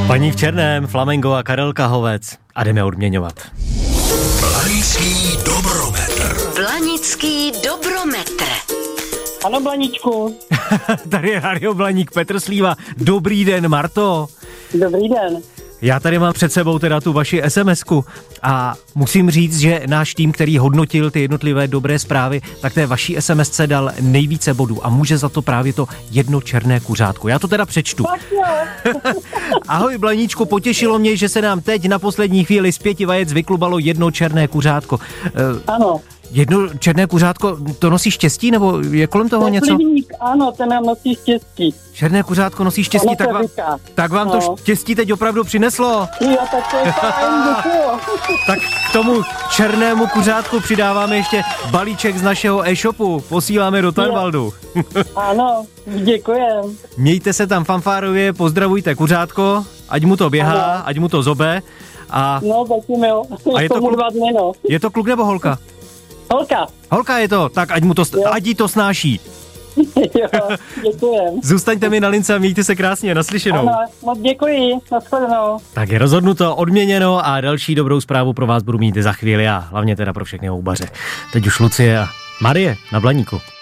Paní v černém, Flamengo a Karel Kahovec. A jdeme odměňovat. Blanický dobrometr. Blanický dobrometr. Ano, Blaničku. Tady je Radio Blaník, Petr Slíva. Dobrý den, Marto. Dobrý den. Já tady mám před sebou teda tu vaši SMS-ku a musím říct, že náš tým, který hodnotil ty jednotlivé dobré zprávy, tak té vaší SMS-ce dal nejvíce bodů a může za to právě to jedno černé kuřátko. Já to teda přečtu. Ahoj Blaníčku, potěšilo mě, že se nám teď na poslední chvíli z 5 vajec vyklubalo jedno černé kuřátko. Ano. Jedno černé kuřátko, to nosí štěstí, nebo je kolem toho něco? Slivník, ano, ten nám nosí štěstí. Černé kuřátko nosí štěstí, tak vám to štěstí teď opravdu přineslo. Jo, tak to je fajn, děkuju. Tak k tomu černému kuřátku přidáváme ještě balíček z našeho e-shopu. Posíláme do Tanvaldu. Ano, děkujem. Mějte se tam fanfárově, pozdravujte kuřátko, ať mu to běhá, ano. Ať mu to zobe. No, zatím jo. A je to kluk, je to kluk nebo holka? Holka. Holka je to, tak ať jí to snáší. Jo, děkujem. Zůstaňte mi na lince a mějte se krásně, naslyšenou. Ano, moc děkuji, nashledanou. Tak je rozhodnuto, odměněno a další dobrou zprávu pro vás budu mít za chvíli a hlavně teda pro všechny houbaře. Teď už Lucie a Marie na Blaníku.